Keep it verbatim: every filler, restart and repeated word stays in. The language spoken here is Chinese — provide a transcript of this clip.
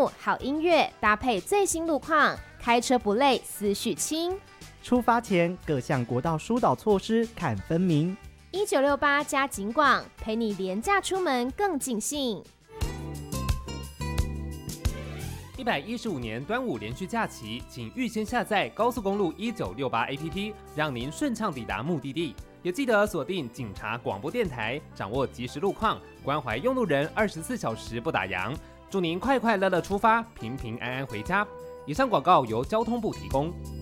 目、好音乐，搭配最新路况，开车不累，思绪轻。 出发前各项国道疏导措施看分明。 一九六八加警广，陪你廉价出门更尽兴。 一百一十五年端午连续假期，请预先下载高速公路一九六八 A P P， 让您顺畅抵达目的地。也记得锁定警察广播电台，掌握即时路况，关怀用路人，二十四小时不打烊。祝您快快乐乐出发，平平安安回家。以上广告由交通部提供。